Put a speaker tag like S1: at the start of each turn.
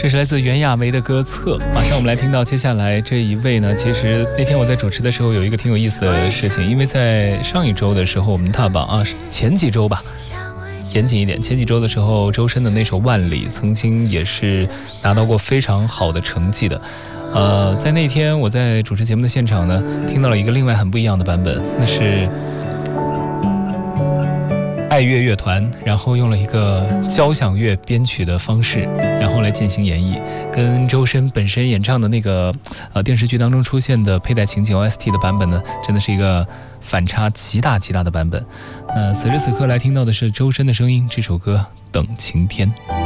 S1: 这是来自袁娅梅的歌册。马上我们来听到接下来这一位呢，其实那天我在主持的时候有一个挺有意思的事情，因为在上一周的时候我们踏榜啊，前几周吧，严谨一点，前几周的时候周深的那首《万里》曾经也是达到过非常好的成绩的。在那天我在主持节目的现场呢，听到了一个另外很不一样的版本，那是爱乐乐团，然后用了一个交响乐编曲的方式，然后来进行演绎，跟周深本身演唱的那个电视剧当中出现的佩戴情景 OST 的版本呢，真的是一个反差极大的版本。此时此刻来听到的是周深的声音，这首歌《等晴天》。